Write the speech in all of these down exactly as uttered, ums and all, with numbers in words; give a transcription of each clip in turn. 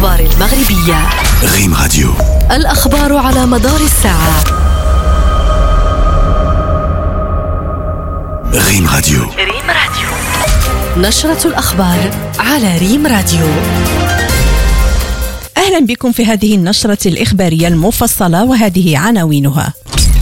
الأخبار المغربية. ريم راديو، الأخبار على مدار الساعة. ريم راديو. ريم راديو. نشرة الأخبار على ريم راديو. أهلا بكم في هذه النشرة الإخبارية المفصلة، وهذه عناوينها.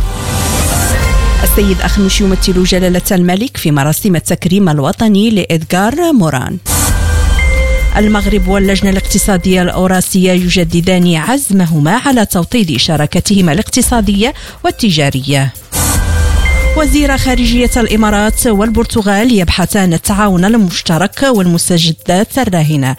السيد أخنوش يمثل جلالة الملك في مراسم التكريم الوطني لإدغار موران. المغرب واللجنة الاقتصادية الأوراسية يجددان عزمهما على توطيد شراكتهما الاقتصادية والتجارية. وزير خارجية الإمارات والبرتغال يبحثان التعاون المشترك والمستجدات الراهنة.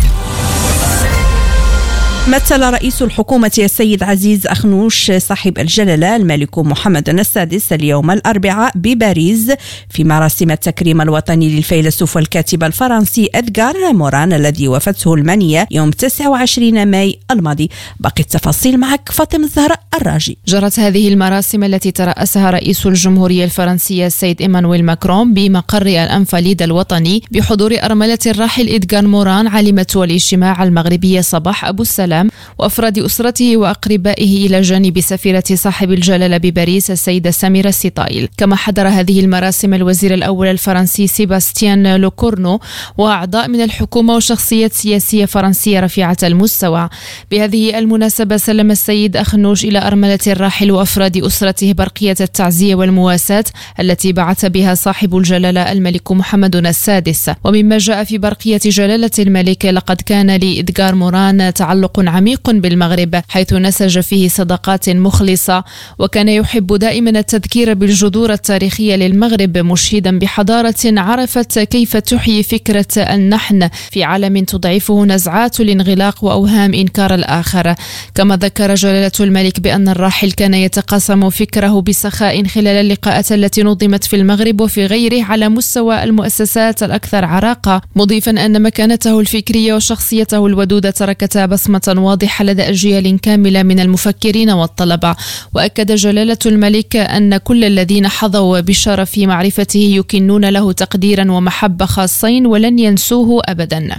مثل رئيس الحكومة السيد عزيز أخنوش صاحب الجلالة الملك محمد السادس اليوم الأربعاء بباريس في مراسم التكريم الوطني للفيلسوف والكاتب الفرنسي إدغار موران الذي وفته المنية يوم تسعة وعشرين ماي الماضي. باقي التفاصيل معك فاطمة الزهراء الراجي. جرت هذه المراسم التي ترأسها رئيس الجمهورية الفرنسية السيد إيمانويل ماكرون بمقر الأنفاليد الوطني بحضور أرملة الراحل إدغار موران عالمة الاجتماع المغربية صباح أبو السلام وأفراد أسرته وأقربائه إلى جانب سفيرة صاحب الجلالة بباريس السيدة سميرة سيطايل. كما حضر هذه المراسم الوزير الأول الفرنسي سيباستيان لوكورنو وأعضاء من الحكومة وشخصيات سياسية فرنسية رفيعة المستوى. بهذه المناسبة سلم السيد أخنوش إلى أرملة الراحل وأفراد أسرته برقية التعزية والمواساة التي بعث بها صاحب الجلالة الملك محمد السادس. ومما جاء في برقية جلالة الملك، لقد كان لإدغار موران تعلق عميق بالمغرب حيث نسج فيه صداقات مخلصة، وكان يحب دائما التذكير بالجذور التاريخية للمغرب، مشيدا بحضارة عرفت كيف تحيي فكرة النحن في عالم تضعفه نزعات الانغلاق وأوهام إنكار الآخر. كما ذكر جلالة الملك بأن الراحل كان يتقاسم فكره بسخاء خلال اللقاءات التي نظمت في المغرب وفي غيره على مستوى المؤسسات الأكثر عراقة، مضيفا أن مكانته الفكرية وشخصيته الودودة تركتا بصمة واضحة لدى أجيال كاملة من المفكرين والطلبة. وأكد جلالة الملك أن كل الذين حظوا بشرف معرفته يكنون له تقديرا ومحبة خاصين ولن ينسوه أبدا.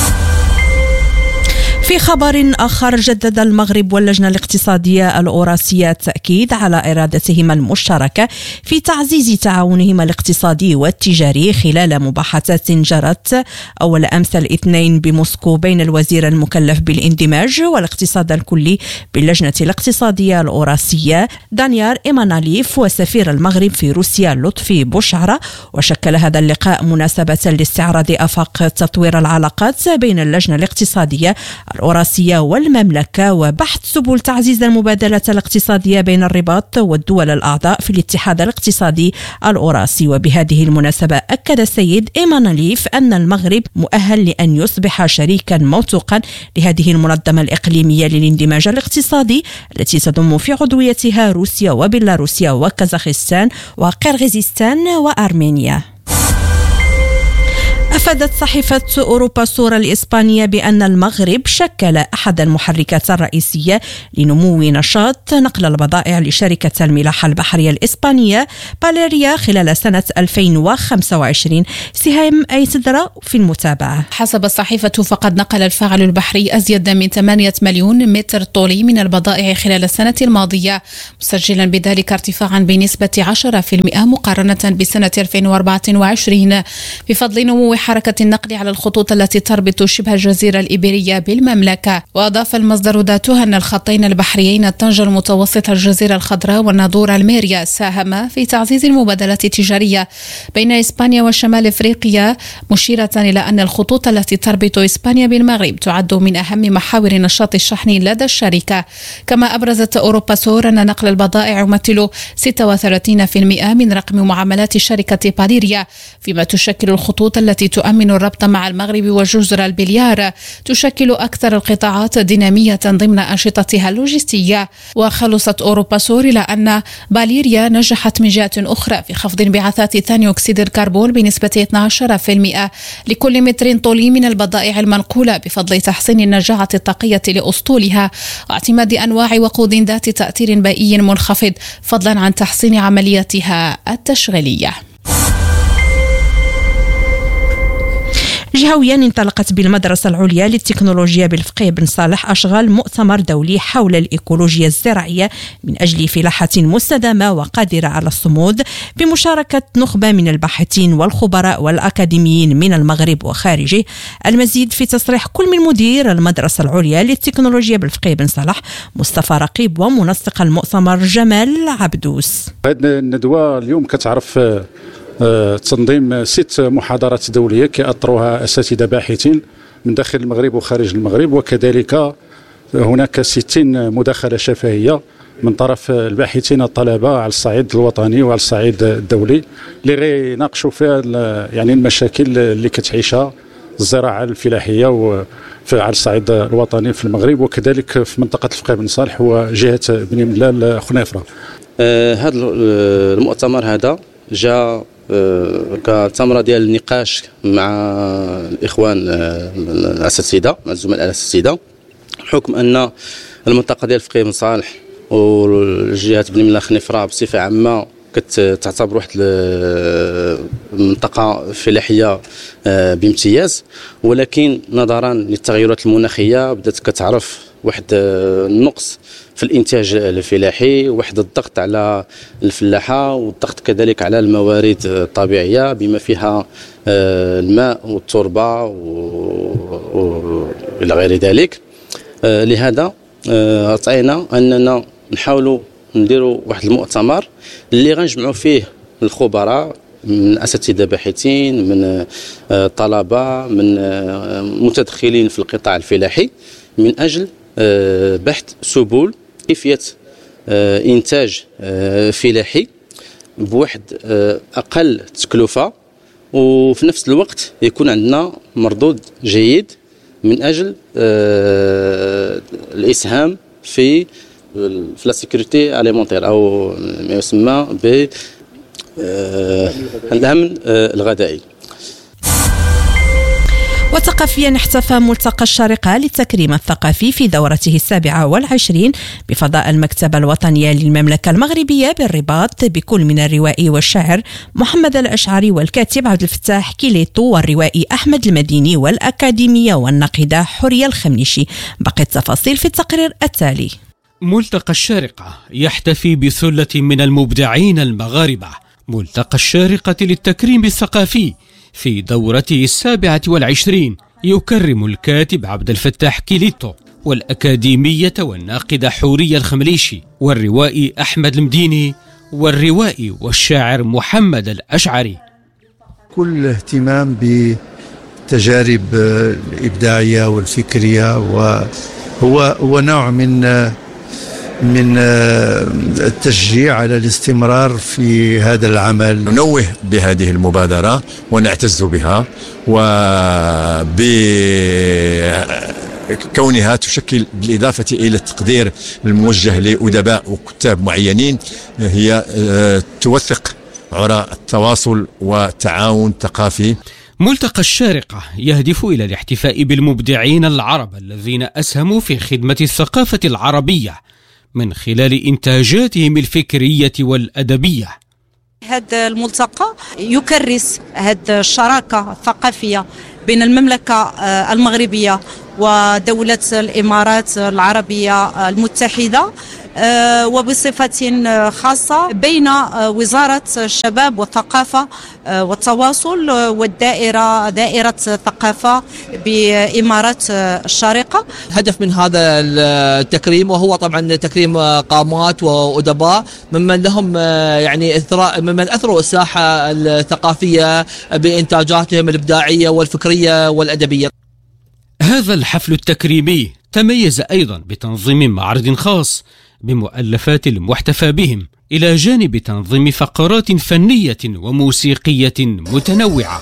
في خبر آخر، جدد المغرب واللجنة الاقتصادية الأوراسية التأكيد على إرادتهما المشتركة في تعزيز تعاونهما الاقتصادي والتجاري خلال مباحثات جرت أول أمس الاثنين بموسكو بين الوزير المكلف بالاندماج والاقتصاد الكلي باللجنة الاقتصادية الأوراسية دانيار إيماناليف وسفير المغرب في روسيا لطفي بوشعرة. وشكل هذا اللقاء مناسبة لاستعراض آفاق تطوير العلاقات بين اللجنة الاقتصادية الأوراسية والمملكة وبحث سبل تعزيز المبادلة الاقتصادية بين الرباط والدول الأعضاء في الاتحاد الاقتصادي الأوراسي. وبهذه المناسبة أكد السيد إيماناليف أن المغرب مؤهل لأن يصبح شريكا موثوقا لهذه المنظمة الإقليمية للاندماج الاقتصادي التي تضم في عضويتها روسيا وبيلاروسيا وكازاخستان وقرغيزستان وأرمينيا. أفادت صحيفة أوروبا صورة الإسبانية بأن المغرب شكل أحد المحركات الرئيسية لنمو نشاط نقل البضائع لشركة الملاحة البحرية الإسبانية باليريا خلال سنة ألفين وخمسة وعشرين. سهام أيتدرا في المتابعة. حسب الصحيفة فقد نقل الفاعل البحري أزيد من ثمانية مليون متر طولي من البضائع خلال السنة الماضية، مسجلا بذلك ارتفاعا بنسبة عشرة بالمئة مقارنة بسنة ألفين وأربعة وعشرين بفضل نمو حركة النقل على الخطوط التي تربط شبه الجزيرة الإيبيرية بالمملكة. وأضاف المصدر ذاته أن الخطين البحريين الطنجة المتوسط الجزيرة الخضراء والناظور الميريا ساهما في تعزيز المبادلات التجارية بين إسبانيا وشمال أفريقيا، مشيرة إلى أن الخطوط التي تربط إسبانيا بالمغرب تعد من أهم محاور نشاط الشحن لدى الشركة. كما أبرزت أوروبا سور أن نقل البضائع يمثل ستة وثلاثين بالمئة من رقم معاملات شركة باليريا، فيما تشكل الخطوط التي تؤمن الربط مع المغرب وجزر البليار تشكل أكثر القطاعات دينامية ضمن أنشطتها اللوجستية. وخلصت أوروبا سور إلى أن باليريا نجحت من جهة أخرى في خفض انبعاثات ثاني أكسيد الكربون بنسبة اثني عشر بالمئة لكل متر طولي من البضائع المنقولة بفضل تحسين النجاعة الطاقية لأسطولها واعتماد أنواع وقود ذات تأثير بيئي منخفض فضلا عن تحسين عملياتها التشغيلية. جهويا انطلقت بالمدرسة العليا للتكنولوجيا بالفقيه بن صالح أشغال مؤتمر دولي حول الإيكولوجيا الزراعية من أجل فلاحة مستدامة وقادرة على الصمود بمشاركة نخبة من الباحثين والخبراء والأكاديميين من المغرب وخارجه. المزيد في تصريح كل من مدير المدرسة العليا للتكنولوجيا بالفقيه بن صالح مصطفى رقيب ومنسق المؤتمر جمال عبدوس. هذه الندوة اليوم كتعرف تنظيم ست محاضرات دولية كأطروها أساتذة باحثين من داخل المغرب وخارج المغرب، وكذلك هناك ستين مداخلة شفهية من طرف الباحثين الطلبة على الصعيد الوطني وعلى الصعيد الدولي اللي غيناقشوا فيها يعني المشاكل اللي كتعيشها الزراعة الفلاحية على الصعيد الوطني في المغرب وكذلك في منطقة الفقيه بن صالح وجهة بني ملال خنيفرة. آه هذا المؤتمر هذا جاء آه كثمرة ديال النقاش مع الإخوان آه الأساتذة مع الزملاء الأساتذة، بحكم أن المنطقة ديال الفقيه بن صالح والجهة بني ملال خنيفرة بصفة عامة كتعتبر واحد المنطقة فلاحية بامتياز، ولكن نظرا للتغيرات المناخية بدات كتعرف واحد النقص في الانتاج الفلاحي، واحد الضغط على الفلاحة والضغط كذلك على الموارد الطبيعية بما فيها الماء والتربة والى غير ذلك. لهذا أطعنا أننا نحاولوا نديروا واحد المؤتمر اللي غنجمعوا فيه الخبراء من اساتذه باحثين من طلبه من متدخلين في القطاع الفلاحي من اجل بحث سبل كيفيه انتاج فلاحي بواحد اقل تكلفه وفي نفس الوقت يكون عندنا مردود جيد من اجل الاسهام في في لا سيكوريتي اليمونتير او ما يسمى ب الامن الغذائي. وثقافيا احتفى ملتقى الشارقة للتكريم الثقافي في دورته السابعة والعشرين بفضاء المكتبة الوطنية للمملكة المغربية بالرباط بكل من الروائي والشاعر محمد الأشعري والكاتب عبد الفتاح كيليتو والروائي أحمد المديني والأكاديمية والناقدة حورية الخمنيشي. بقي التفاصيل في التقرير التالي. ملتقى الشارقة يحتفي بثلة من المبدعين المغاربة. ملتقى الشارقة للتكريم الثقافي في دورته السابعة والعشرين يكرم الكاتب عبد الفتاح كيليتو والأكاديمية والناقدة حورية الخمليشي والروائي أحمد المديني والروائي والشاعر محمد الأشعري. كل اهتمام بالتجارب الإبداعية والفكرية وهو هو نوع من من التشجيع على الاستمرار في هذا العمل. ننوه بهذه المبادرة ونعتز بها وبكونها تشكل بالإضافة إلى التقدير الموجه لأدباء وكتاب معينين هي توثق عراء التواصل والتعاون الثقافي. ملتقى الشارقة يهدف إلى الاحتفاء بالمبدعين العرب الذين أسهموا في خدمة الثقافة العربية من خلال إنتاجاتهم الفكرية والأدبية. هذا الملتقى يكرس هذه الشراكة الثقافية بين المملكة المغربية ودولة الإمارات العربية المتحدة وبصفة خاصة بين وزارة الشباب والثقافة والتواصل والدائرة دائرة الثقافة بإمارات الشارقة. هدف من هذا التكريم وهو طبعا تكريم قامات وأدباء ممن لهم يعني إثراء ممن أثروا الساحة الثقافية بإنتاجاتهم الإبداعية والفكرية والأدبية. هذا الحفل التكريمي تميز أيضا بتنظيم معرض خاص بمؤلفات المحتفى بهم إلى جانب تنظيم فقرات فنية وموسيقية متنوعة.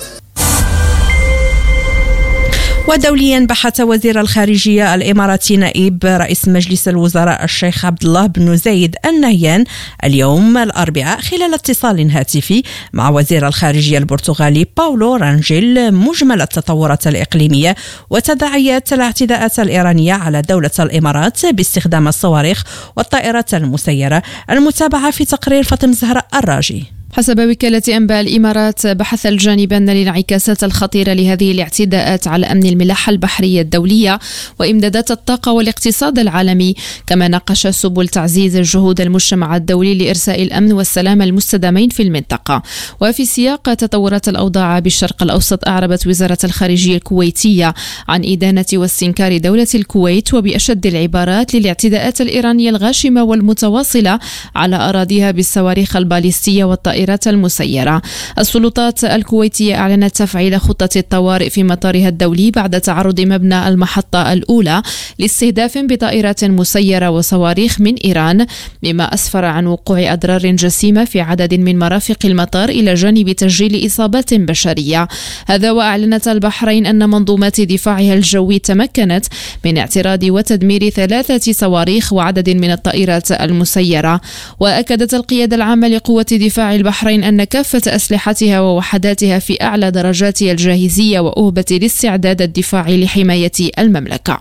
ودوليا بحث وزير الخارجية الإماراتي نائب رئيس مجلس الوزراء الشيخ عبد الله بن زايد النهيان اليوم الأربعاء خلال اتصال هاتفي مع وزير الخارجية البرتغالي باولو رانجيل مجمل التطورات الإقليمية وتداعيات الاعتداءات الإيرانية على دولة الإمارات باستخدام الصواريخ والطائرات المسيرة. المتابعة في تقرير فاطمة زهراء الراجي. حسب وكالة أنباء الإمارات، بحث الجانبان الانعكاسات الخطيرة لهذه الاعتداءات على أمن الملاحة البحرية الدولية وإمدادات الطاقة والاقتصاد العالمي، كما ناقش سبل تعزيز جهود المجتمع الدولي لإرساء الأمن والسلام المستدامين في المنطقة. وفي سياق تطورات الأوضاع بالشرق الأوسط، أعربت وزارة الخارجية الكويتية عن إدانة واستنكار دولة الكويت وبأشد العبارات للاعتداءات الإيرانية الغاشمة والمتواصلة على أراضيها بالصواريخ الباليستية والطائرات المسيرة. السلطات الكويتية أعلنت تفعيل خطة الطوارئ في مطارها الدولي بعد تعرض مبنى المحطة الأولى لاستهداف بطائرات مسيرة وصواريخ من إيران، مما أسفر عن وقوع أضرار جسيمة في عدد من مرافق المطار إلى جانب تسجيل إصابات بشرية. هذا وأعلنت البحرين أن منظومات دفاعها الجوي تمكنت من اعتراض وتدمير ثلاثة صواريخ وعدد من الطائرات المسيرة. وأكدت القيادة العامة لقوة دفاع البحرين أن كافة أسلحتها ووحداتها في أعلى درجات الجاهزية وأهبة الاستعداد الدفاعي لحماية المملكة.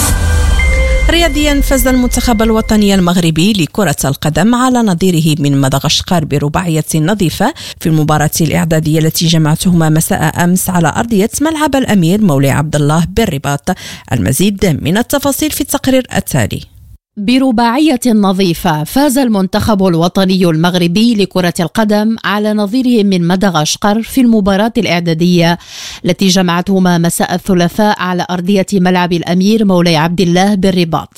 رياضيا، فاز المنتخب الوطني المغربي لكرة القدم على نظيره من مدغشقر برباعية نظيفة في المباراة الإعدادية التي جمعتهما مساء أمس على أرضية ملعب الأمير مولاي عبد الله بالرباط. المزيد من التفاصيل في التقرير التالي. برباعية نظيفة فاز المنتخب الوطني المغربي لكرة القدم على نظيره من مدغشقر في المباراة الإعدادية التي جمعتهما مساء الثلاثاء على أرضية ملعب الأمير مولاي عبد الله بالرباط.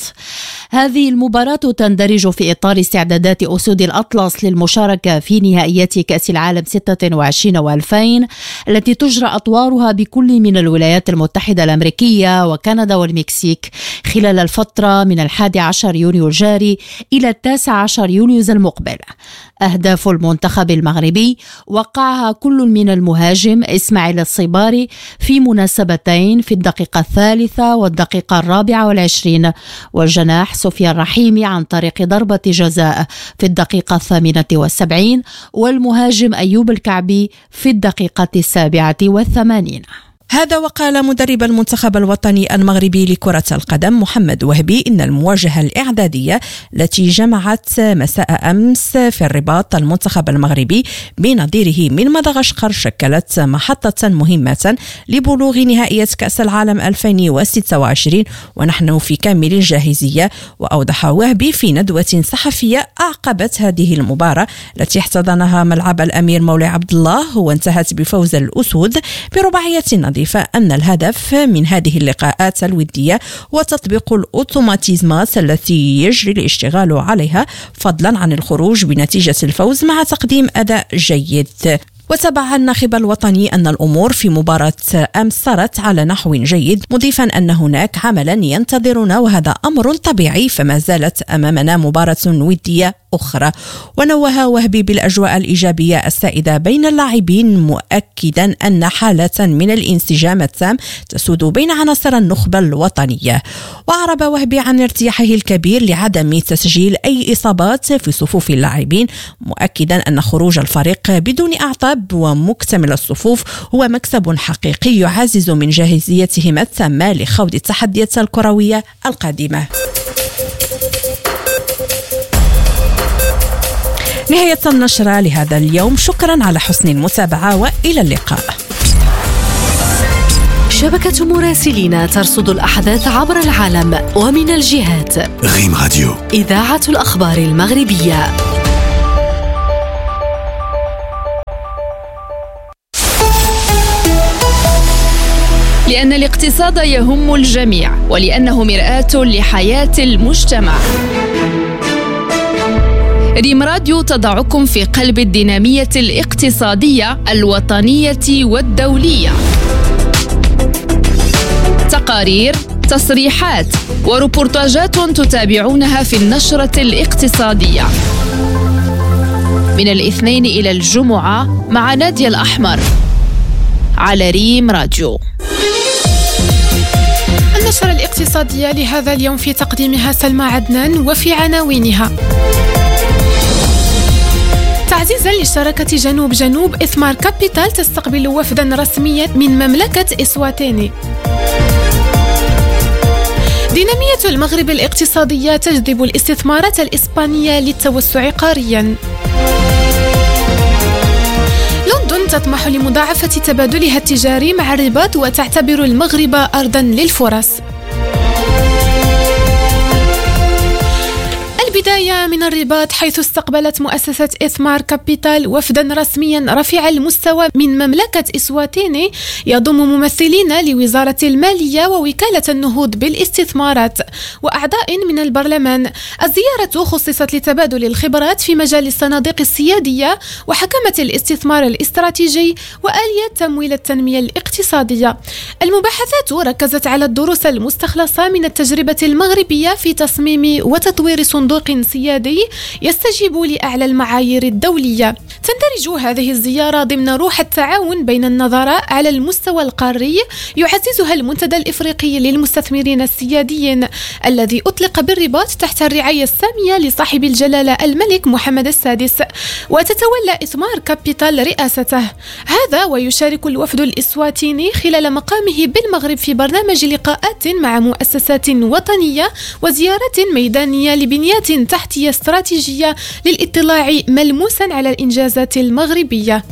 هذه المباراة تندرج في إطار استعدادات أسود الأطلس للمشاركة في نهائيات كأس العالم ستة وعشرين وألفين التي تجرى أطوارها بكل من الولايات المتحدة الأمريكية وكندا والمكسيك خلال الفترة من الحادي عشر يونيو الجاري إلى التاسع عشر يونيو المقبل. أهداف المنتخب المغربي وقعها كل من المهاجم إسماعيل الصباري في مناسبتين في الدقيقة الثالثة والدقيقة الرابعة والعشرين، والجناح سفيان رحيمي عن طريق ضربة جزاء في الدقيقة الثامنة والسبعين، والمهاجم أيوب الكعبي في الدقيقة السابعة والثمانين. هذا وقال مدرب المنتخب الوطني المغربي لكرة القدم محمد وهبي إن المواجهة الإعدادية التي جمعت مساء أمس في الرباط المنتخب المغربي بنظيره من مدغشقر شكلت محطة مهمة لبلوغ نهائيات كأس العالم ألفين وستة وعشرين ونحن في كامل الجاهزية. وأوضح وهبي في ندوة صحفية أعقبت هذه المباراة التي احتضنها ملعب الأمير مولاي عبد الله وانتهت بفوز الأسود برباعية نظيفة أن الهدف من هذه اللقاءات الودية هو تطبيق الأوتوماتيزمات التي يجري الاشتغال عليها فضلا عن الخروج بنتيجة الفوز مع تقديم أداء جيد. وتابع الناخب الوطني أن الأمور في مباراة أمس صارت على نحو جيد، مضيفا أن هناك عملا ينتظرنا وهذا أمر طبيعي، فما زالت أمامنا مباراة ودية أخرى. ونوه وهبي بالأجواء الإيجابية السائدة بين اللاعبين، مؤكدا أن حالة من الانسجام التام تسود بين عناصر النخبة الوطنية. وأعرب وهبي عن ارتياحه الكبير لعدم تسجيل أي إصابات في صفوف اللاعبين، مؤكدا أن خروج الفريق بدون أعطاب ومكتمل الصفوف هو مكسب حقيقي يعزز من جاهزيتهم التامة لخوض التحديات الكروية القادمة. نهاية النشرة لهذا اليوم، شكرا على حسن المتابعة وإلى اللقاء. شبكة مراسلين ترصد الأحداث عبر العالم ومن الجهات. ريم راديو، إذاعة الأخبار المغربية. لأن الاقتصاد يهم الجميع ولأنه مرآة لحياة المجتمع. ريم راديو تضعكم في قلب الدينامية الاقتصادية الوطنية والدولية. تقارير، تصريحات وريبورتاجات تتابعونها في النشرة الاقتصادية من الاثنين إلى الجمعة مع نادية الأحمر على ريم راديو. النشرة الاقتصادية لهذا اليوم في تقديمها سلمى عدنان، وفي عناوينها: تعزيزا لشراكة جنوب جنوب، إثمار كابيتال تستقبل وفدا رسميا من مملكة إسواتيني. دينامية المغرب الاقتصادية تجذب الاستثمارات الإسبانية للتوسع قاريا. تطمح لمضاعفة تبادلها التجاري مع الرباط وتعتبر المغرب أرضاً للفرص. البداية من الرباط، حيث استقبلت مؤسسة إثمار كابيتال وفدا رسميا رفيع المستوى من مملكة إسواتيني يضم ممثلين لوزارة المالية ووكالة النهوض بالاستثمارات وأعضاء من البرلمان. الزيارة خصصت لتبادل الخبرات في مجال الصناديق السيادية وحكمة الاستثمار الاستراتيجي وآلية تمويل التنمية الاقتصادية. المباحثات ركزت على الدروس المستخلصة من التجربة المغربية في تصميم وتطوير صندوق سيادي يستجيب لأعلى المعايير الدولية. تندرج هذه الزيارة ضمن روح التعاون بين النظراء على المستوى القاري يعززها المنتدى الإفريقي للمستثمرين السياديين الذي أطلق بالرباط تحت الرعاية السامية لصاحب الجلالة الملك محمد السادس، وتتولى إثمار كابيتال رئاسته. هذا ويشارك الوفد الإسواتيني خلال مقامه بالمغرب في برنامج لقاءات مع مؤسسات وطنية وزيارات ميدانية لبنيات تحتية استراتيجية للاطلاع ملموسا على الإنجازات المغربية.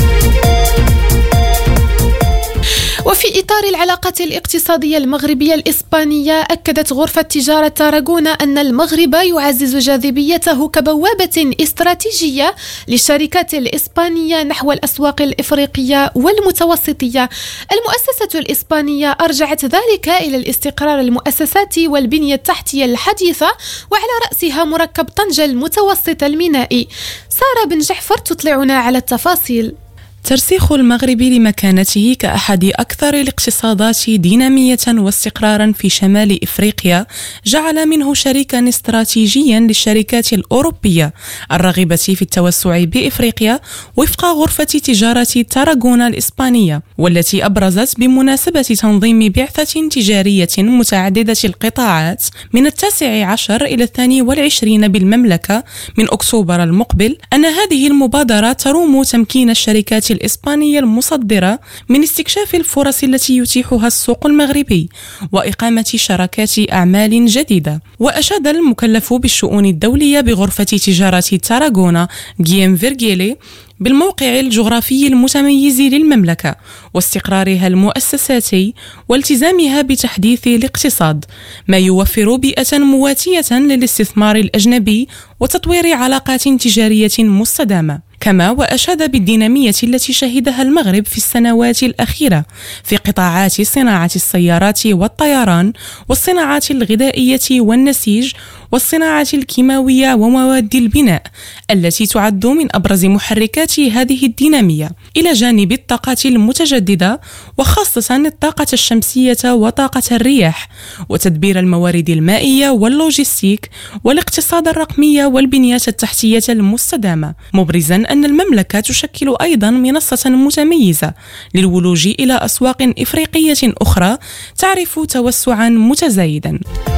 وفي إطار العلاقات الاقتصادية المغربية الإسبانية، أكدت غرفة تجارة تاراغونا أن المغرب يعزز جاذبيته كبوابة استراتيجية للشركات الإسبانية نحو الأسواق الإفريقية والمتوسطية. المؤسسة الإسبانية أرجعت ذلك إلى الاستقرار المؤسساتي والبنية التحتية الحديثة، وعلى رأسها مركب طنجة المتوسط المينائي. سارة بن جعفر تطلعنا على التفاصيل. ترسيخ المغرب لمكانته كأحد أكثر الاقتصادات دينامية واستقرارا في شمال إفريقيا جعل منه شريكا استراتيجيا للشركات الأوروبية الراغبة في التوسع بإفريقيا وفق غرفة تجارة تاراغونا الإسبانية، والتي أبرزت بمناسبة تنظيم بعثة تجارية متعددة القطاعات من التاسع عشر إلى الثاني والعشرين بالمملكة من أكتوبر المقبل أن هذه المبادرة تروم تمكين الشركات الإسبانية المصدرة من استكشاف الفرص التي يتيحها السوق المغربي وإقامة شراكات أعمال جديدة. وأشاد المكلف بالشؤون الدولية بغرفة تجارة تاراغونا غيام فيرغيلي بالموقع الجغرافي المتميز للمملكة واستقرارها المؤسساتي والتزامها بتحديث الاقتصاد، ما يوفر بيئة مواتية للاستثمار الأجنبي وتطوير علاقات تجارية مستدامة. كما وأشاد بالدينامية التي شهدها المغرب في السنوات الأخيرة في قطاعات صناعة السيارات والطيران والصناعات الغذائية والنسيج والصناعة الكيماوية ومواد البناء التي تعد من أبرز محركات هذه الدينامية، إلى جانب الطاقات المتجددة وخاصة الطاقة الشمسية وطاقة الرياح وتدبير الموارد المائية واللوجستيك والاقتصاد الرقمي والبنية التحتية المستدامة، مبرزا أن المملكة تشكل أيضا منصة متميزة للولوج إلى أسواق إفريقية أخرى تعرف توسعا متزايدا.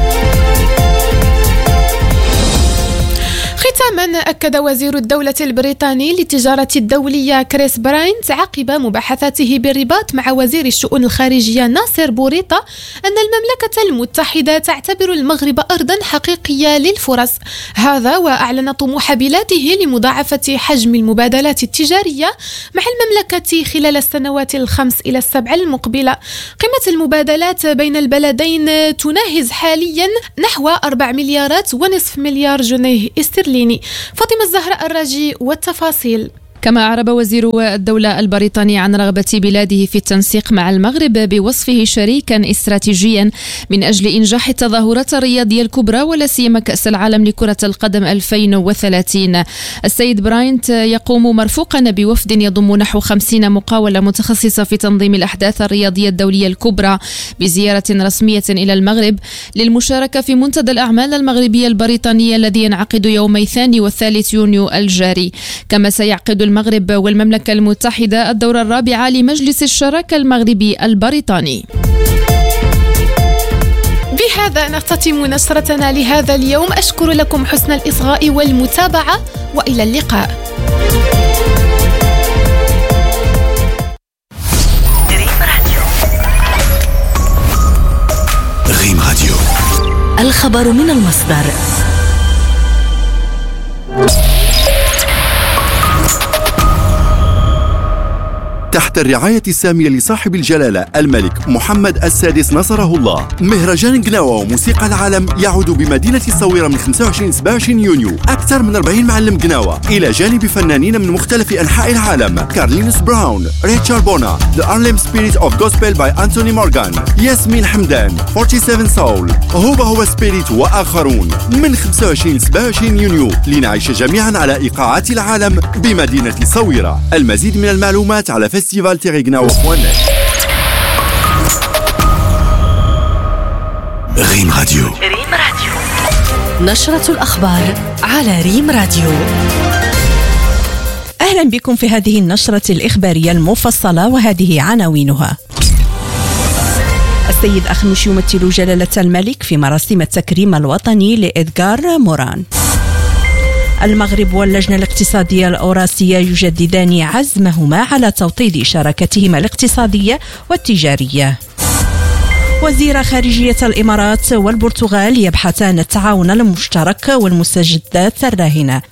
ختاما، أكد وزير الدولة البريطاني للتجارة الدولية كريس براينت عقب مباحثاته بالرباط مع وزير الشؤون الخارجية ناصر بوريطة أن المملكة المتحدة تعتبر المغرب أرضا حقيقية للفرص. هذا وأعلن طموح بلاده لمضاعفة حجم المبادلات التجارية مع المملكة خلال السنوات الخمس إلى السبع المقبلة. قيمة المبادلات بين البلدين تناهز حاليا نحو أربع مليارات ونصف مليار جنيه استرليني. فاطمة الزهراء الراجي والتفاصيل. كما أعرب وزير الدولة البريطاني عن رغبة بلاده في التنسيق مع المغرب بوصفه شريكا استراتيجيا من أجل إنجاح التظاهرات الرياضية الكبرى ولا سيما كأس العالم لكرة القدم ألفين وثلاثين. السيد براينت يقوم مرفوقا بوفد يضم نحو خمسين مقاولة متخصصة في تنظيم الأحداث الرياضية الدولية الكبرى بزيارة رسمية إلى المغرب للمشاركة في منتدى الأعمال المغربية البريطانية الذي ينعقد يومي الثاني والثالث يونيو الجاري. كما سيعقد المغرب والمملكة المتحدة الدورة الرابعة لمجلس الشراكة المغربي البريطاني. بهذا نختتم نشرتنا لهذا اليوم. أشكر لكم حسن الإصغاء والمتابعة وإلى اللقاء. ريم راديو، الخبر من المصدر. تحت الرعاية السامية لصاحب الجلالة الملك محمد السادس نصره الله. مهرجان قناوة وموسيقى العالم يعود بمدينة الصويرة من خمسة وعشرين إلى سبعة وعشرين يونيو. أكثر من أربعين معلم قناوة إلى جانب فنانين من مختلف أنحاء العالم: كارلينوس براون، ريتشارد بونا، The Harlem Spirit of Gospel by Anthony Morgan، ياسمين حمدان، سبعة وأربعين Soul، هوبا هو سبيريت وآخرون. من خمسة وعشرين إلى سبعة وعشرين يونيو لنعيش جميعا على إيقاعات العالم بمدينة الصويرة. المزيد من المعلومات على فيستيفال تيري قناوة بوان نت. ريم راديو. ريم راديو. نشرة الأخبار على ريم راديو. أهلا بكم في هذه النشرة الإخبارية المفصلة، وهذه عناوينها. السيد أخنوش يمثل جلالة الملك في مراسم التكريم الوطني لإدغار موران. المغرب واللجنة الاقتصادية الأوراسية يجددان عزمهما على توطيد شراكتهما الاقتصادية والتجارية. وزير خارجية الإمارات والبرتغال يبحثان التعاون المشترك والمستجدات الراهنة.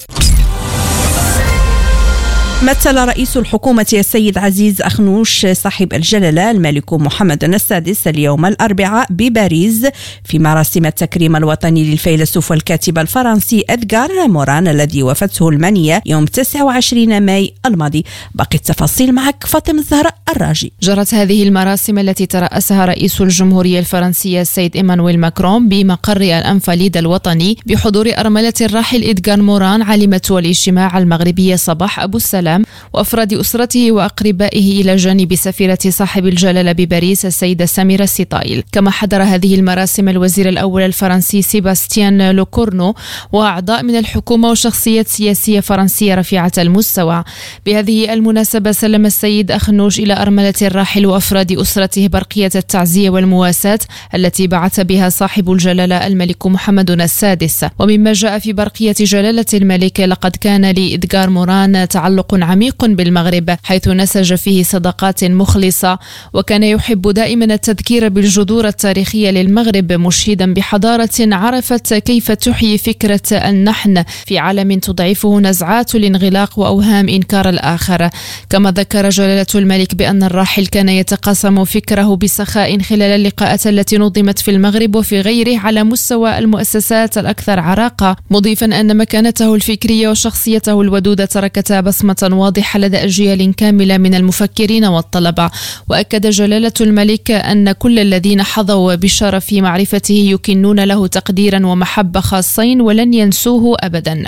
مثل رئيس الحكومة السيد عزيز أخنوش صاحب الجلالة الملك محمد السادس اليوم الأربعاء بباريس في مراسم التكريم الوطني للفيلسوف والكاتب الفرنسي إدغار موران الذي وفته المنية يوم تسعة وعشرين ماي الماضي. باقي التفاصيل معك فاطمة الزهراء الراجي. جرت هذه المراسم التي ترأسها رئيس الجمهورية الفرنسية السيد إيمانويل ماكرون بمقر الأنفاليد الوطني بحضور أرملة الراحل إدغار موران عالمة الاجتماع المغربية صباح أبو السلام وأفراد أسرته وأقربائه إلى جانب سفيرة صاحب الجلالة بباريس السيدة سميرة سيطايل. كما حضر هذه المراسم الوزير الأول الفرنسي سيباستيان لوكورنو وأعضاء من الحكومة وشخصيات سياسية فرنسية رفيعة المستوى. بهذه المناسبة سلم السيد أخنوش إلى أرملة الراحل وأفراد أسرته برقية التعزية والمواساة التي بعث بها صاحب الجلالة الملك محمد السادس. ومما جاء في برقية جلالة الملك، لقد كان لإدغار موران تعلق عميق بالمغرب حيث نسج فيه صداقات مخلصة، وكان يحب دائما التذكير بالجذور التاريخية للمغرب، مشيدا بحضارة عرفت كيف تحيي فكرة النحن في عالم تضعفه نزعات الانغلاق وأوهام إنكار الآخر. كما ذكر جلالة الملك بأن الراحل كان يتقاسم فكره بسخاء خلال اللقاءات التي نظمت في المغرب وفي غيره على مستوى المؤسسات الأكثر عراقة، مضيفا أن مكانته الفكرية وشخصيته الودودة تركتا بصمة واضحة لدى أجيال كاملة من المفكرين والطلبة. وأكد جلالة الملك أن كل الذين حظوا بشرف معرفته يكنون له تقديرا ومحبة خاصين ولن ينسوه أبدا.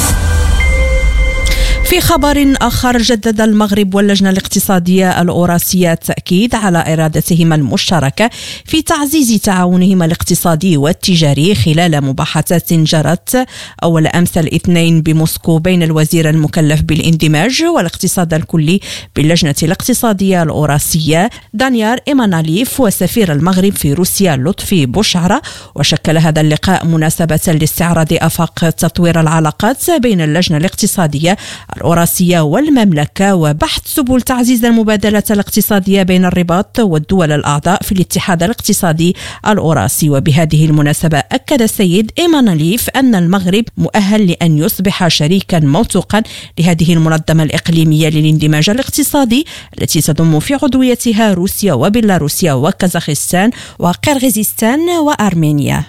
في خبر آخر، جدد المغرب واللجنة الاقتصادية الأوراسية التأكيد على إرادتهما المشتركة في تعزيز تعاونهما الاقتصادي والتجاري خلال مباحثات جرت أول أمس الاثنين بموسكو بين الوزير المكلف بالاندماج والاقتصاد الكلي باللجنة الاقتصادية الأوراسية دانيار إيماناليف وسفير المغرب في روسيا لطفي بوشعرة. وشكل هذا اللقاء مناسبة لاستعراض آفاق تطوير العلاقات بين اللجنة الاقتصادية الأوراسية والمملكة وبحث سبل تعزيز المبادلة الاقتصادية بين الرباط والدول الأعضاء في الاتحاد الاقتصادي الأوراسي. وبهذه المناسبة أكد السيد إيماناليف أن المغرب مؤهل لأن يصبح شريكا موثوقا لهذه المنظمة الإقليمية للاندماج الاقتصادي التي تضم في عضويتها روسيا وبيلاروسيا وكازاخستان وقرغيزستان وأرمينيا.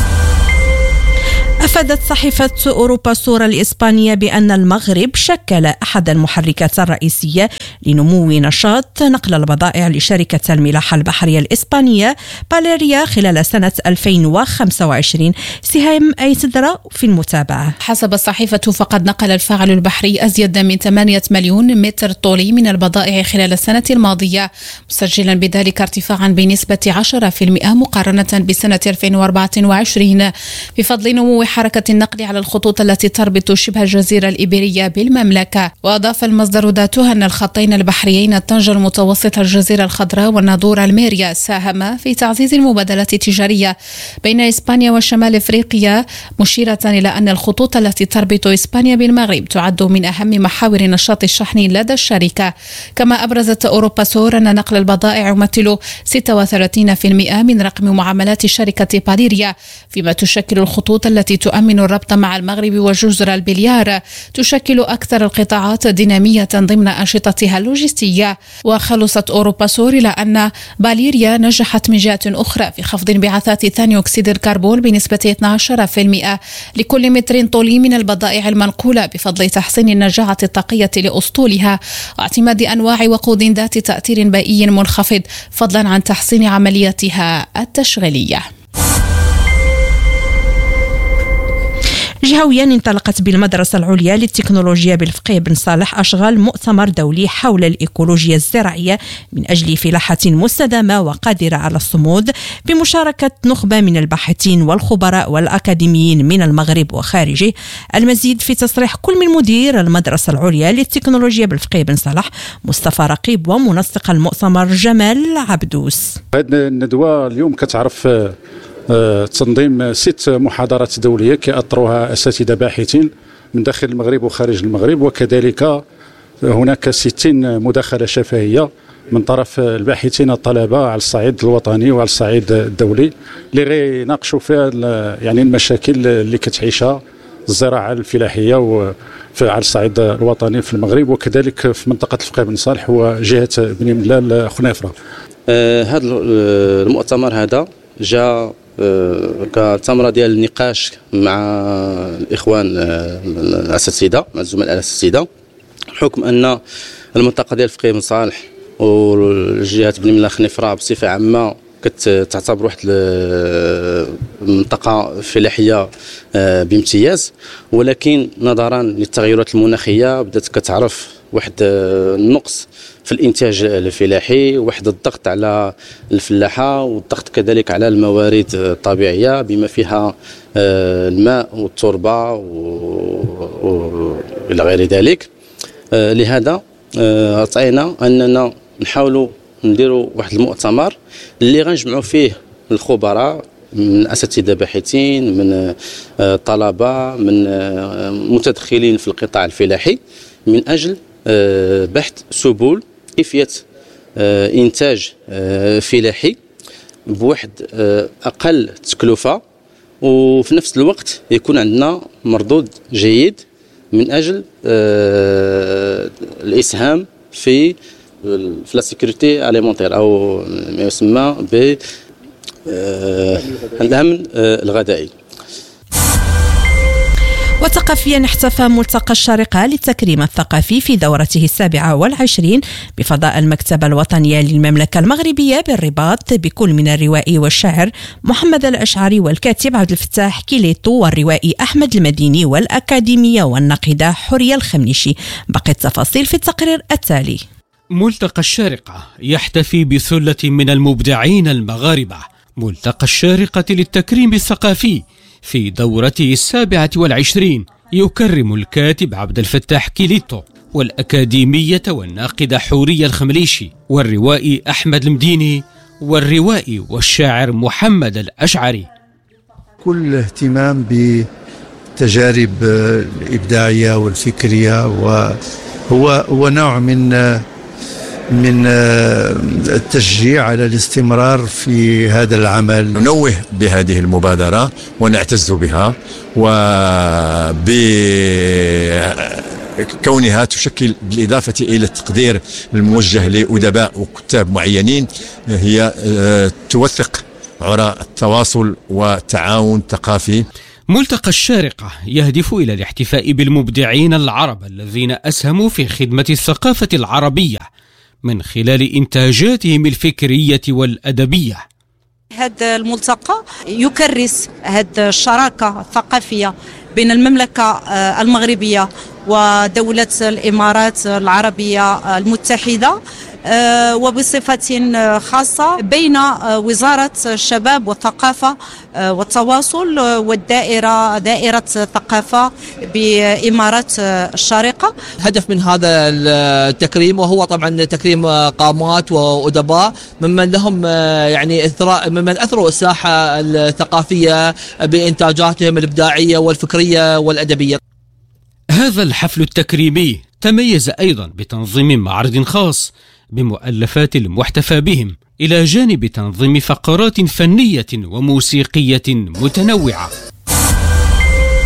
أفادت صحيفة أوروبا سورة الإسبانية بأن المغرب شكل أحد المحركات الرئيسية لنمو نشاط نقل البضائع لشركة الملاحة البحرية الإسبانية باليريا خلال سنة ألفين وخمسة وعشرين. سهام أيسدرا في المتابعة. حسب الصحيفة فقد نقل الفاعل البحري أزيد من ثمانية مليون متر طولي من البضائع خلال السنة الماضية، مسجلا بذلك ارتفاعا بنسبة عشرة بالمئة مقارنة بسنة ألفين وأربعة وعشرين بفضل نمو حركة النقل على الخطوط التي تربط شبه الجزيرة الإيبيرية بالمملكة. وأضاف المصدر ذاته أن الخطين البحريين الطنجة المتوسطة الجزيرة الخضراء والناظور الميريا ساهما في تعزيز المبادلات التجارية بين إسبانيا وشمال إفريقيا، مشيرة إلى أن الخطوط التي تربط إسبانيا بالمغرب تعد من أهم محاور نشاط الشحن لدى الشركة. كما أبرزت أوروبا سور أن نقل البضائع يمثل ستة وثلاثين بالمئة من رقم معاملات شركة باليريا، فيما تشكل الخطوط التي تؤمن تؤمن الربط مع المغرب وجزر البليار، تشكل أكثر القطاعات دينامية ضمن أنشطتها اللوجستية. وخلصت أوروباسور إلى أن باليريا نجحت من جهة أخرى في خفض انبعاثات ثاني أكسيد الكربون بنسبة اثنا عشر بالمئة لكل متر طولي من البضائع المنقولة بفضل تحسين النجاعة الطاقية لأسطولها واعتماد أنواع وقود ذات تأثير بيئي منخفض، فضلا عن تحسين عملياتها التشغيلية. جهويا انطلقت بالمدرسة العليا للتكنولوجيا بالفقيه بن صالح أشغال مؤتمر دولي حول الإيكولوجيا الزراعية من أجل فلاحة مستدامة وقادرة على الصمود، بمشاركة نخبة من الباحثين والخبراء والأكاديميين من المغرب وخارجه. المزيد في تصريح كل من مدير المدرسة العليا للتكنولوجيا بالفقيه بن صالح مصطفى رقيب ومنسق المؤتمر جمال عبدوس. هذه الندوة اليوم كتعرف تنظيم ست محاضرات دولية كأطروها أساتذة باحثين من داخل المغرب وخارج المغرب، وكذلك هناك ستين مداخلة شفهية من طرف الباحثين الطلبة على الصعيد الوطني وعلى الصعيد الدولي، اللي غيناقشوا فيها يعني المشاكل اللي كتعيشها الزراعة الفلاحية على الصعيد الوطني في المغرب، وكذلك في منطقة الفقيه بن صالح وجهة بني ملال خنيفرة. هذا المؤتمر هذا جاء كثمرة ديال النقاش مع الإخوان الأساتذة، مع الزملاء الأساتذة، حكم أن المنطقة ديال الفقيه بن صالح والجهة بني ملال خنيفرة بصفة عامة كتعتبر واحد المنطقة فلاحية بامتياز، ولكن نظرا للتغيرات المناخية بدات كتعرف واحد النقص في الانتاج الفلاحي، واحد الضغط على الفلاحه، والضغط كذلك على الموارد الطبيعيه بما فيها الماء والتربه والى غير ذلك. لهذا عطينا اننا نحاولوا نديروا واحد المؤتمر اللي غنجمعوا فيه الخبراء من اساتذه باحثين، من طلبه، من متدخلين في القطاع الفلاحي، من اجل بحث سبل كيفية إنتاج فلاحي بواحد أقل تكلفة، وفي نفس الوقت يكون عندنا مردود جيد من أجل الإسهام في في لا سيكوريتي أليمونتير أو ما يسمى ب الأمن الغذائي. وثقافيا احتفى ملتقى الشارقة للتكريم الثقافي في دورته السابعة والعشرين بفضاء المكتبة الوطنية للمملكة المغربية بالرباط، بكل من الروائي والشاعر محمد الأشعري والكاتب عبد الفتاح كيليتو والروائي أحمد المديني والأكاديمية والناقدة حورية الخمنيشي. باقي التفاصيل في التقرير التالي. ملتقى الشارقة يحتفي بثلة من المبدعين المغاربة. ملتقى الشارقة للتكريم الثقافي في دورته السابعة والعشرين يكرم الكاتب عبد الفتاح كيليتو والأكاديمية والناقدة حورية الخمليشي والروائي أحمد المديني والروائي والشاعر محمد الأشعري. كل اهتمام بالتجارب الإبداعية والفكرية، وهو هو نوع من من التشجيع على الاستمرار في هذا العمل. ننوه بهذه المبادرة ونعتز بها، وبكونها تشكل بالإضافة إلى التقدير الموجه لأدباء وكتاب معينين، هي توثق عرى التواصل والتعاون الثقافي. ملتقى الشارقة يهدف إلى الاحتفاء بالمبدعين العرب الذين أسهموا في خدمة الثقافة العربية من خلال إنتاجاتهم الفكرية والأدبية. هذا الملتقى يكرس هذه الشراكة الثقافية بين المملكة المغربية ودولة الإمارات العربية المتحدة، وبصفة خاصة بين وزارة الشباب والثقافة والتواصل والدائرة دائرة الثقافة بإمارات الشارقة. هدف من هذا التكريم وهو طبعا تكريم قامات وأدباء ممن لهم يعني إثراء، ممن أثروا الساحة الثقافية بإنتاجاتهم الإبداعية والفكرية والأدبية. هذا الحفل التكريمي تميز أيضا بتنظيم معرض خاص بمؤلفات المحتفى بهم، إلى جانب تنظيم فقرات فنية وموسيقية متنوعة.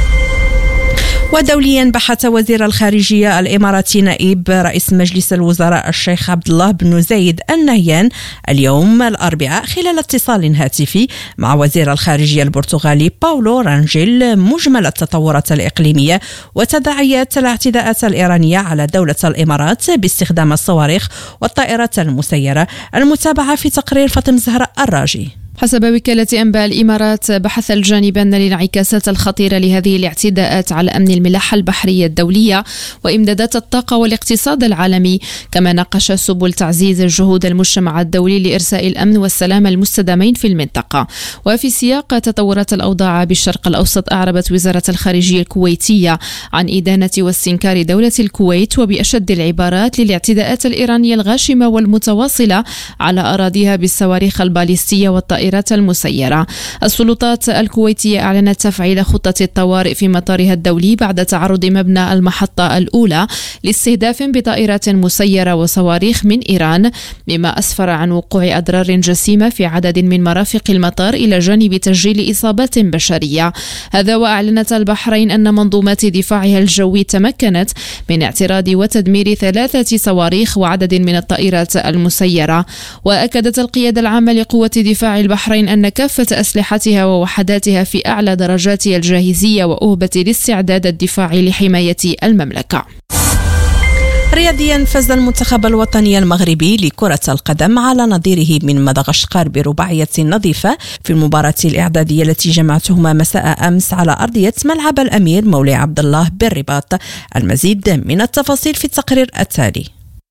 ودوليا بحث وزير الخارجية الإماراتي نائب رئيس مجلس الوزراء الشيخ عبد الله بن زايد النهيان اليوم الأربعاء خلال اتصال هاتفي مع وزير الخارجية البرتغالي باولو رانجيل مجمل التطورات الإقليمية وتداعيات الاعتداءات الإيرانية على دولة الإمارات باستخدام الصواريخ والطائرات المسيرة. المتابعة في تقرير فاطمة زهراء الراجي. حسب وكالة أنباء الإمارات بحث الجانبان الانعكاسات الخطيرة لهذه الاعتداءات على أمن الملاحة البحرية الدولية وإمدادات الطاقة والاقتصاد العالمي، كما ناقش سبل تعزيز جهود المجتمع الدولي لإرساء الأمن والسلام المستدامين في المنطقة. وفي سياق تطورات الأوضاع بالشرق الأوسط، أعربت وزارة الخارجية الكويتية عن إدانة واستنكار دولة الكويت وبأشد العبارات للاعتداءات الإيرانية الغاشمة والمتواصلة على أراضيها بالصواريخ الباليستية والطائرات المسيرة. السلطات الكويتية أعلنت تفعيل خطة الطوارئ في مطارها الدولي بعد تعرض مبنى المحطة الأولى لاستهداف بطائرات مسيرة وصواريخ من إيران، مما أسفر عن وقوع أضرار جسيمة في عدد من مرافق المطار إلى جانب تسجيل إصابات بشرية. هذا وأعلنت البحرين أن منظومات دفاعها الجوي تمكنت من اعتراض وتدمير ثلاثة صواريخ وعدد من الطائرات المسيرة. وأكدت القيادة العامة لقوة دفاع البحرين أن كافة أسلحتها ووحداتها في أعلى درجات الجاهزية وأهبة الاستعداد الدفاعي لحماية المملكة. رياضيا، فاز المنتخب الوطني المغربي لكرة القدم على نظيره من مدغشقر برباعية نظيفة في المباراة الإعدادية التي جمعتهما مساء أمس على أرضية ملعب الأمير مولاي عبد الله بالرباط. المزيد من التفاصيل في التقرير التالي.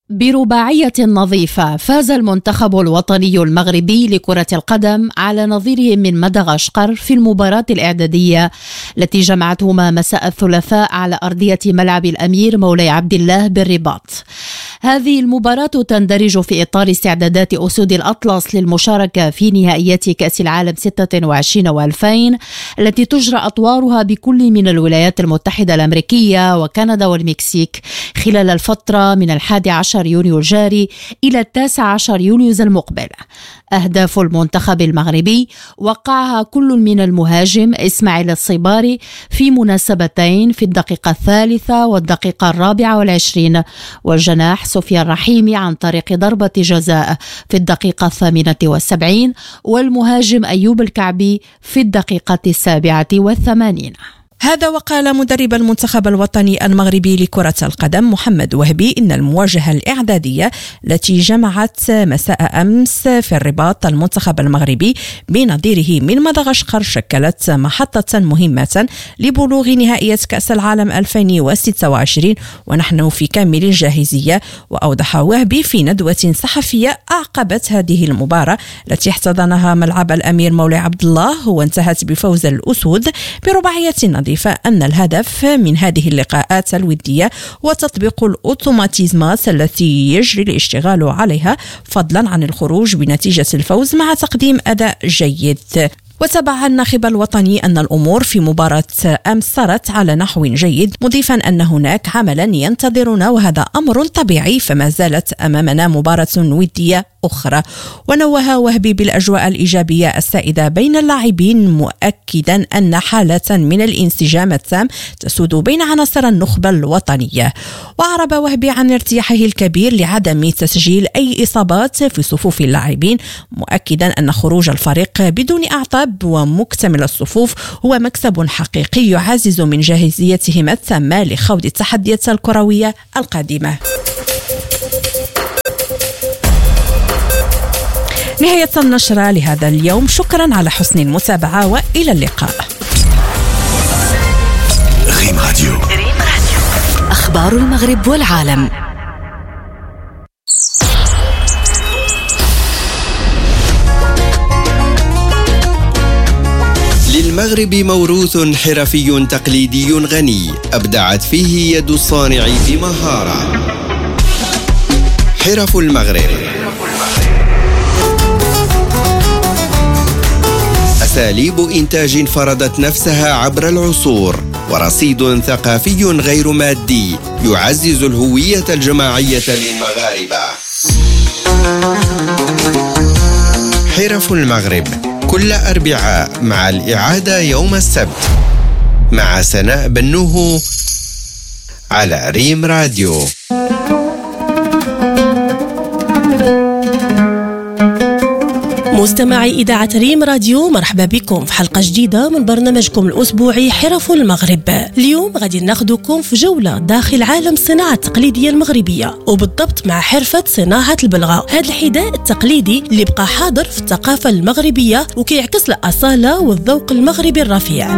برباعية نظيفة فاز المنتخب الوطني المغربي لكرة القدم على نظيره من مدغشقر في المباراة الإعدادية التي جمعتهما مساء الثلاثاء على أرضية ملعب الأمير مولاي عبد الله بالرباط. هذه المباراة تندرج في إطار استعدادات أسود الأطلس للمشاركة في نهائيات كأس العالم ستة وعشرين وألفين التي تجرى أطوارها بكل من الولايات المتحدة الأمريكية وكندا والمكسيك خلال الفترة من الحادي عشر يونيو الجاري إلى التاسع عشر يوليو المقبل. أهداف المنتخب المغربي وقعها كل من المهاجم إسماعيل الصباري في مناسبتين في الدقيقة الثالثة والدقيقة الرابعة والعشرين، والجناح سفيان رحيمي عن طريق ضربة جزاء في الدقيقة الثامنة والسبعين، والمهاجم أيوب الكعبي في الدقيقة السابعة والثمانين. هذا وقال مدرب المنتخب الوطني المغربي لكرة القدم محمد وهبي إن المواجهة الإعدادية التي جمعت مساء أمس في الرباط المنتخب المغربي بنظيره من مدغشقر شكلت محطة مهمة لبلوغ نهائية كأس العالم ألفين وستة وعشرين ونحن في كامل الجاهزية. وأوضح وهبي في ندوة صحفية أعقبت هذه المباراة التي احتضنها ملعب الأمير مولاي عبد الله وانتهت بفوز الأسود برباعية نظيفة أن الهدف من هذه اللقاءات الودية هو تطبيق الأوتوماتيزمات التي يجري الاشتغال عليها فضلا عن الخروج بنتيجة الفوز مع تقديم أداء جيد. وتبع الناخب الوطني أن الأمور في مباراة أمس سارت على نحو جيد، مضيفا أن هناك عملا ينتظرنا وهذا أمر طبيعي، فما زالت أمامنا مباراة ودية أخرى. ونوه وهبي بالأجواء الإيجابية السائدة بين اللاعبين، مؤكدا أن حالة من الانسجام التام تسود بين عناصر النخبة الوطنية. وأعرب وهبي عن ارتياحه الكبير لعدم تسجيل أي إصابات في صفوف اللاعبين، مؤكدا أن خروج الفريق بدون أعطاب ومكتمل الصفوف هو مكسب حقيقي يعزز من جاهزيتهم التامة لخوض التحديات الكروية القادمة. نهاية النشرة لهذا اليوم، شكرا على حسن المتابعة وإلى اللقاء. ريم راديو. أخبار المغرب والعالم. للمغرب موروث حرفي تقليدي غني أبدعت فيه يد الصانع بمهارة. حرف المغرب، أساليب إنتاج فرضت نفسها عبر العصور ورصيد ثقافي غير مادي يعزز الهوية الجماعية للمغاربة. حرف المغرب كل أربعاء مع الإعادة يوم السبت مع سناء بنوه على ريم راديو. مستمعي إذاعة ريم راديو، مرحبا بكم في حلقة جديدة من برنامجكم الأسبوعي حرف المغرب. اليوم غادي ناخدكم في جولة داخل عالم الصناعة التقليدية المغربية، وبالضبط مع حرفة صناعة البلغة. هذا الحذاء التقليدي اللي بقى حاضر في الثقافة المغربية وكيعكس الأصالة والذوق المغربي الرفيع.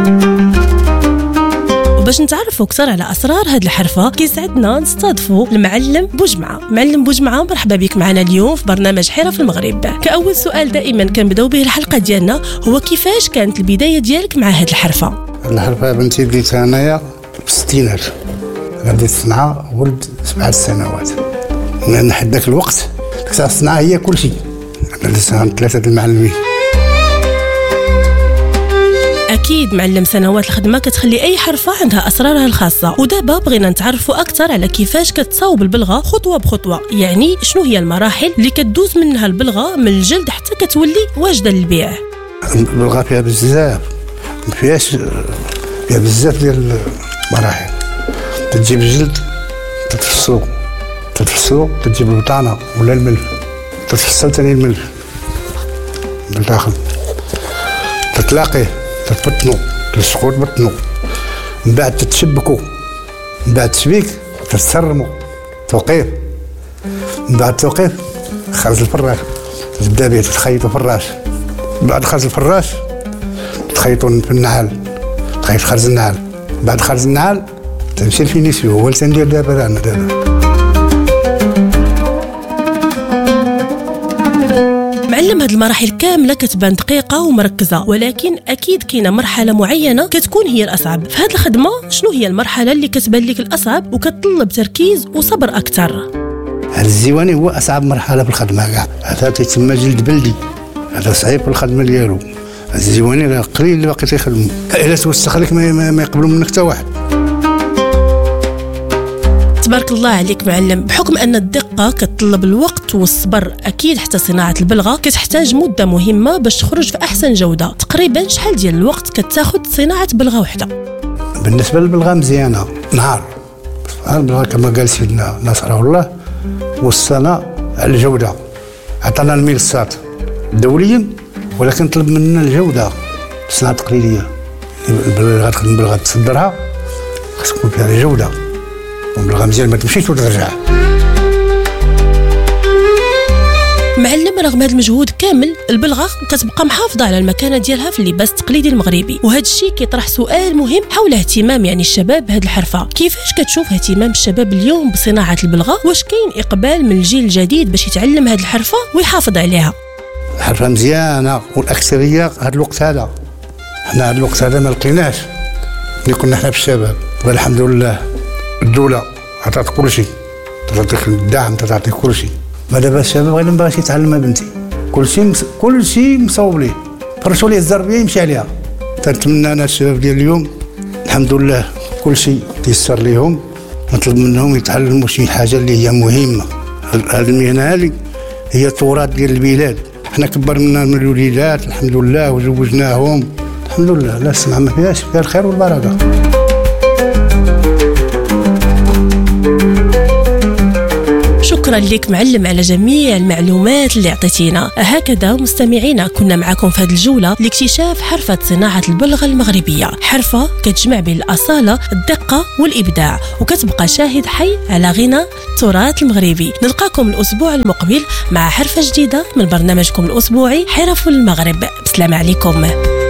باش نتعرفوا اكثر على اسرار هذه الحرفه كيسعدنا نستضيفوا المعلم بوجمعه. معلم بوجمعه، مرحبا بك معنا اليوم في برنامج حرف المغرب. كاول سؤال دائما كنبداو به الحلقه ديالنا هو كيفاش كانت البدايه ديالك مع هذه الحرفه؟ الحرفه بنتي بديت انايا في الستينات، بديت الصنعه ولد سبعة سنوات. من حد ذاك الوقت كانت الصنعه هي كل شيء. انا لسه عند ثلاثه المعلمين. أكيد معلم، سنوات الخدمة كتخلي أي حرفة عندها أسرارها الخاصة، ودابا بغينا نتعرفوا أكثر على كيفاش كتصاوب البلغة خطوة بخطوة. يعني شنو هي المراحل اللي كتدوز منها البلغة من الجلد حتى كتولي واجدة للبيع؟ البلغة فيها بزاف، ما فيهاش فيها بزاف ديال المراحل. تجيب الجلد تتفصلو تتفصلو تجيب البطانة ولا الملح، تتفصل ثاني الملح بالداخل، تتلاقيه تتبطنو تلصقو تبطنو، من بعد تتشبكو، من بعد تشبيك تتسرمو توقيف، من بعد توقيف خرج الفراش تبدا به تخيطو فراش، من بعد خرج الفراش تخيطو في النعال، تخيط خرج النعال، بعد خرج النعال تمشي الفينيسيو. هو اللي تندير دابا انا دابا. معلم، هاد المراحل كاملة كتبان دقيقة ومركزة، ولكن أكيد كاينة مرحلة معينة كتكون هي الأصعب. في هاد الخدمة شنو هي المرحلة اللي كتبان لك الأصعب وكتطلب تركيز وصبر أكثر؟ هاد الزيواني هو أصعب مرحلة في الخدمة كاع. هذا تيتسمى جلد بلدي، هذا صعيب في الخدمة ديالو. الزيواني راه قليل اللي باقي تيخدموا، إلا توسخ لك ما, ما يقبلوا منك حتى واحد. تبارك الله عليك معلم. بحكم أن الدقة كتطلب الوقت والصبر، أكيد حتى صناعة البلغة كتحتاج مدة مهمة باش تخرج في أحسن جودة. تقريبا شحال ديال الوقت كتاخد صناعة بلغة وحدة؟ بالنسبة للبلغة مزيانة نهار. البلغة كما قال سيدنا نصره الله وصلنا على الجودة، عطانا المنصات دوليا، ولكن طلب مننا الجودة. الصناعة التقليدية البلغة تخدم بلغة تصدرها خاص تكون فيها الجودة، والبلغة مزيان ما تمشيش وترجع. معلم، رغم هذا المجهود كامل البلغة كتبقى محافظة على المكانة ديالها في اللباس التقليدي المغربي، وهذا الشيء كيطرح سؤال مهم حول اهتمام يعني الشباب بهذه الحرفة. كيفاش كتشوف اهتمام الشباب اليوم بصناعة البلغة؟ واش كاين إقبال من الجيل الجديد باش يتعلم هذه الحرفة ويحافظ عليها؟ الحرفة مزيانة والأكثرية هذا الوقت هذا. حنا هذا الوقت هذا ما لقيناش اللي كنا حنا في الشباب، والحمد لله الدولة عطات كل شيء، تعطيك الدعم، تعطيك كل شيء. ما دابا الشباب غير ما باغيش يتعلم بنتي، كل شيء مس... كل شيء مصوب ليه، فرشوا ليه الزربيه يمشي عليها. تنتمنى انا الشباب ديال اليوم الحمد لله كل شيء تيسر ليهم، نطلب منهم يتعلموا شي حاجه اللي هي مهمه. هذه المهنه هذه هي التراث ديال البلاد، حنا كبرنا من الوليدات الحمد لله وزوجناهم الحمد لله. لا السمع ما فيهاش، فيها الخير والبركه. شكرا لك معلم على جميع المعلومات اللي عطيتينا. هكذا مستمعينا كنا معكم في هذه الجولة لاكتشاف حرفة صناعة البلغة المغربية، حرفة كتجمع بين الأصالة الدقة والإبداع، وكتبقى شاهد حي على غنى التراث المغربي. نلقاكم الأسبوع المقبل مع حرفة جديدة من برنامجكم الأسبوعي حرف المغرب. بسلام عليكم.